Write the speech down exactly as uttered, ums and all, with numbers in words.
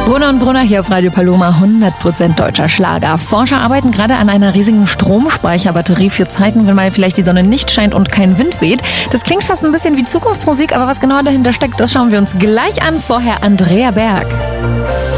Brunner und Brunner hier auf Radio Paloma, hundert Prozent deutscher Schlager. Forscher arbeiten gerade an einer riesigen Stromspeicherbatterie für Zeiten, wenn mal vielleicht die Sonne nicht scheint und kein Wind weht. Das klingt fast ein bisschen wie Zukunftsmusik, aber was genau dahinter steckt, das schauen wir uns gleich an. Vorher Andrea Berg.